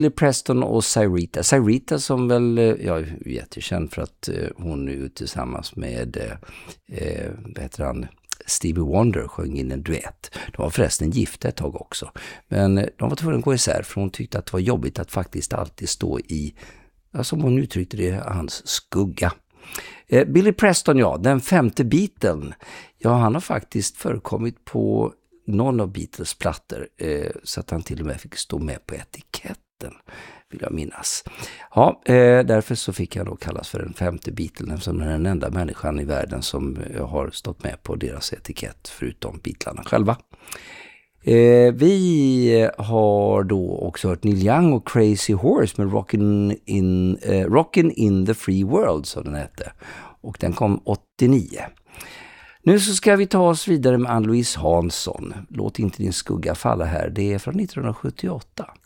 Preston och Cyrita. Cyrita som väl, jag är jättekänd för att hon är tillsammans med vad heter han? Stevie Wonder sjöng in en duett. De var förresten gifta ett tag också. Men de var tvungna att gå isär för hon tyckte att det var jobbigt att faktiskt alltid stå i, som hon uttryckte det, hans skugga. Billy Preston, ja, den femte Beatlen. Ja, han har faktiskt förekommit på någon av Beatles plattor så att han till och med fick stå med på etiketten, vill jag minnas. Ja, därför så fick han då kallas för den femte Beatlen, som den enda människan i världen som har stått med på deras etikett förutom Beatlarna själva. Vi har då också hört Neil Young och Crazy Horse med Rockin' in the Free World, som den hette. Och den kom 89. Nu så ska vi ta oss vidare med Ann-Louise Hansson. Låt inte din skugga falla här. Det är från 1978.